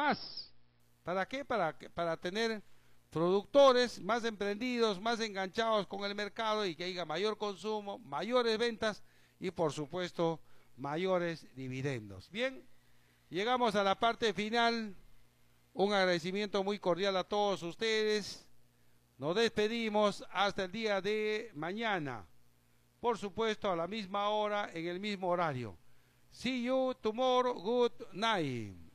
más. ¿Para qué? Para tener productores más emprendidos, más enganchados con el mercado y que haya mayor consumo, mayores ventas y por supuesto mayores dividendos. Bien, llegamos a la parte final. Un agradecimiento muy cordial a todos ustedes. Nos despedimos hasta el día de mañana. Por supuesto a la misma hora, en el mismo horario. See you tomorrow. Good night.